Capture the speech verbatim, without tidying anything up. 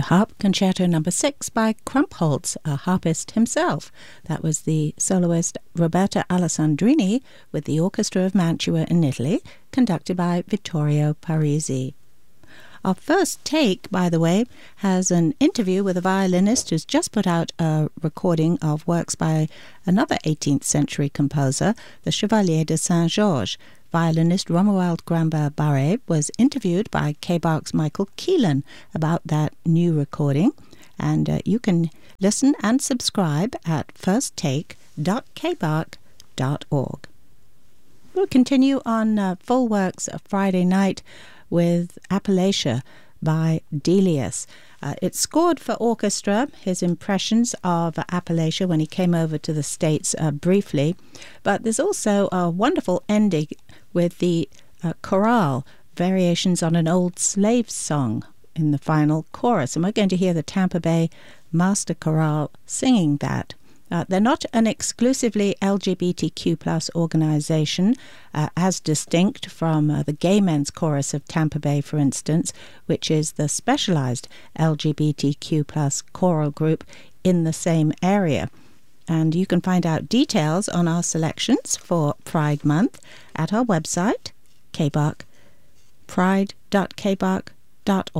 Harp Concerto Number six by Krumpholz, a harpist himself. That was the soloist Roberta Alessandrini with the Orchestra of Mantua in Italy, conducted by Vittorio Parisi. Our first take, by the way, has an interview with a violinist who's just put out a recording of works by another eighteenth century composer, the Chevalier de Saint-Georges. Violinist Romuald Gramba-Barré was interviewed by K B A R's Michael Keelan about that new recording, and uh, you can listen and subscribe at first take dot k b a r c dot org. We'll continue on uh, Full Works Friday night with Appalachia by Delius. Uh, it's scored for orchestra, his impressions of Appalachia when he came over to the States uh, briefly. But there's also a wonderful ending with the uh, chorale, variations on an old slave song in the final chorus. And we're going to hear the Tampa Bay Master Chorale singing that. Uh, they're not an exclusively L G B T Q plus organization, uh, as distinct from uh, the Gay Men's Chorus of Tampa Bay, for instance, which is the specialized L G B T Q plus choral group in the same area. And you can find out details on our selections for Pride Month at our website, K B A R C, pride dot k b a r c dot org.